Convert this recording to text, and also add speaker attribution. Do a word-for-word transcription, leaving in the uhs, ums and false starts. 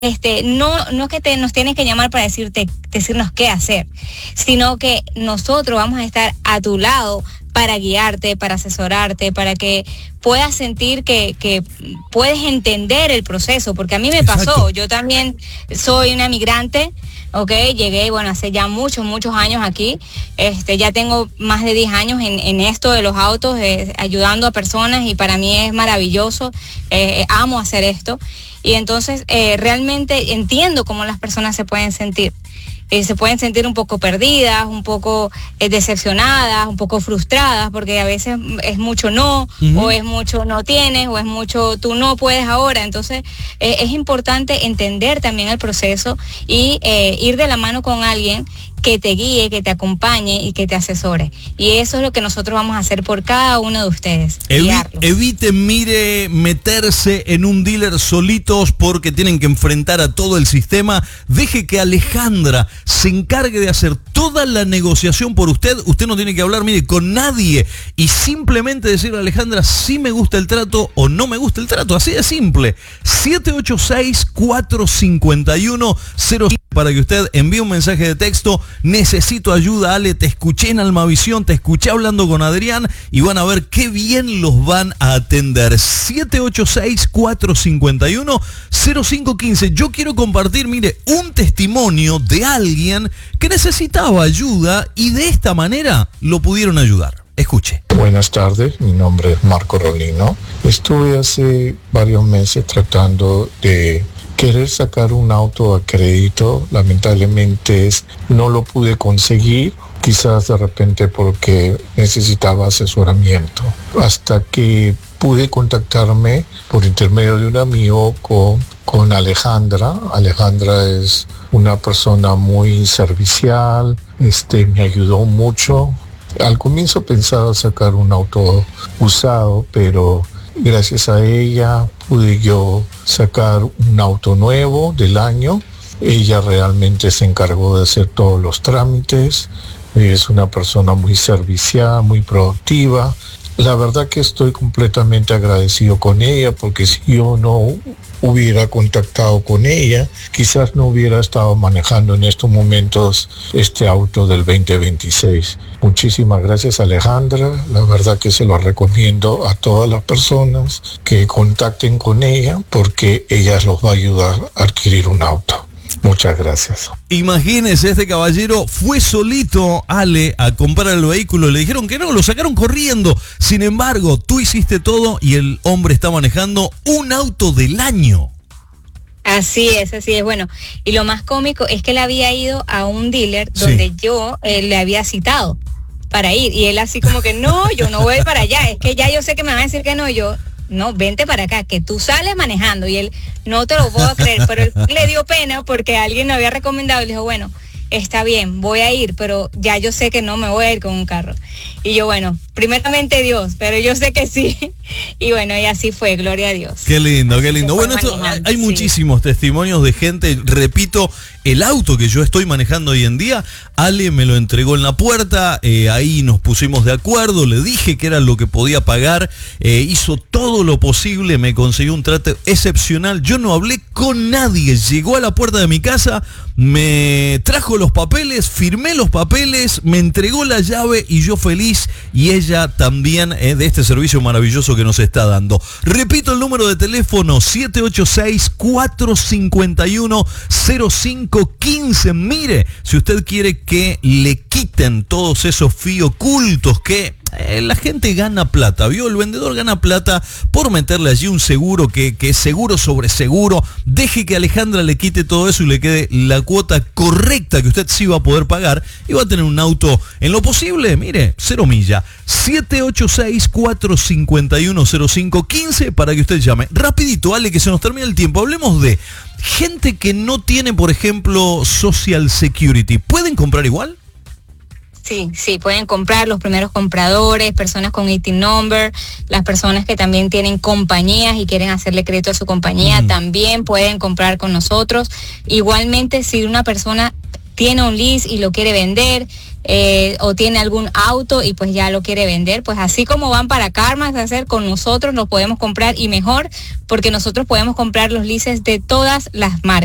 Speaker 1: Este, no, no es que te, nos tienes que llamar para decirte, decirnos qué hacer, sino que nosotros vamos a estar a tu lado para guiarte, para asesorarte, para que puedas sentir que, que puedes entender el proceso, porque a mí me pasó. Exacto. Yo también soy una migrante, ok, llegué, bueno, hace ya muchos, muchos años aquí, este, ya tengo más de diez años en, en esto de los autos, eh, ayudando a personas, y para mí es maravilloso, eh, amo hacer esto. Y entonces eh, realmente entiendo cómo las personas se pueden sentir. Eh, se pueden sentir un poco perdidas, un poco eh, decepcionadas, un poco frustradas, porque a veces es mucho no, uh-huh. o es mucho no tienes, o es mucho tú no puedes ahora. Entonces eh, es importante entender también el proceso y eh, ir de la mano con alguien que te guíe, que te acompañe y que te asesore. Y eso es lo que nosotros vamos a hacer por cada uno de ustedes.
Speaker 2: Evi- eviten, mire, meterse en un dealer solitos porque tienen que enfrentar a todo el sistema. Deje que Alejandra se encargue de hacer toda la negociación por usted. Usted no tiene que hablar, mire, con nadie. Y simplemente decirle a Alejandra si me gusta el trato o no me gusta el trato. Así de simple. siete ocho seis, cuatro cinco uno, cero cinco para que usted envíe un mensaje de texto. Necesito ayuda, Ale, te escuché en Almavisión, te escuché hablando con Adrián, y van a ver qué bien los van a atender. siete ocho seis, cuatro cinco uno, cero cinco uno cinco. Yo quiero compartir, mire, un testimonio de alguien que necesitaba ayuda y de esta manera lo pudieron ayudar. Escuche.
Speaker 3: Buenas tardes, mi nombre es Marco Rolino. Estuve hace varios meses tratando de querer sacar un auto a crédito. Lamentablemente no lo pude conseguir, quizás de repente porque necesitaba asesoramiento, hasta que pude contactarme por intermedio de un amigo con, con Alejandra. Alejandra es una persona muy servicial, este, me ayudó mucho. Al comienzo pensaba sacar un auto usado, pero gracias a ella pude yo sacar un auto nuevo del año. Ella realmente se encargó de hacer todos los trámites. Es una persona muy servicial, muy productiva. La verdad que estoy completamente agradecido con ella, porque si yo no hubiera contactado con ella, quizás no hubiera estado manejando en estos momentos este auto del veinte veintiséis. Muchísimas gracias, Alejandra. La verdad que se lo recomiendo a todas las personas que contacten con ella, porque ella los va a ayudar a adquirir un auto. Muchas gracias.
Speaker 2: Imagínese, este caballero fue solito, Ale, a comprar el vehículo. Le dijeron que no, lo sacaron corriendo. Sin embargo, tú hiciste todo y el hombre está manejando un auto del año.
Speaker 1: Así es, así es. Bueno, y lo más cómico es que él había ido a un dealer donde sí. yo eh, le había citado para ir. Y él así como que, no, yo no voy para allá. Es que ya yo sé que me van a decir que no. Y yo, no, vente para acá, que tú sales manejando. Y él, no te lo puedo creer, pero él le dio pena porque alguien lo había recomendado y le dijo, bueno, está bien, voy a ir, pero ya yo sé que no me voy a ir con un carro. Y yo, bueno, primeramente Dios, pero yo sé que sí. Y bueno, y así fue, gloria a Dios.
Speaker 2: Qué lindo, así qué lindo. Bueno, esto, hay sí. muchísimos testimonios de gente. Repito, el auto que yo estoy manejando hoy en día, Ale me lo entregó en la puerta, eh, ahí nos pusimos de acuerdo, le dije que era lo que podía pagar, eh, hizo todo lo posible, me consiguió un trato excepcional. Yo no hablé con nadie, llegó a la puerta de mi casa, me trajo los papeles, firmé los papeles, me entregó la llave y yo feliz, y ella también, eh, de este servicio maravilloso que nos está dando. Repito el número de teléfono, siete ocho seis, cuatro cinco uno, cero cinco uno cinco. Mire, si usted quiere que le quiten todos esos fíos ocultos que eh, la gente gana plata, ¿vio? El vendedor gana plata por meterle allí un seguro que, que es seguro sobre seguro. Deje que Alejandra le quite todo eso y le quede la cuota correcta que usted sí va a poder pagar, y va a tener un auto en lo posible, mire, cero milla. siete ocho seis, cuatro cinco uno, cero cinco uno cinco para que usted llame. Rapidito, Ale, que se nos termina el tiempo. Hablemos de gente que no tiene, por ejemplo, Social Security. ¿Pueden comprar igual?
Speaker 1: Sí, sí, pueden comprar, los primeros compradores, personas con I T I N number, las personas que también tienen compañías y quieren hacerle crédito a su compañía, mm. también pueden comprar con nosotros. Igualmente, si una persona tiene un lease y lo quiere vender, eh, o tiene algún auto y pues ya lo quiere vender, pues así como van para Carmax a hacer, con nosotros lo podemos comprar, y mejor, porque nosotros podemos comprar los leases de todas las marcas.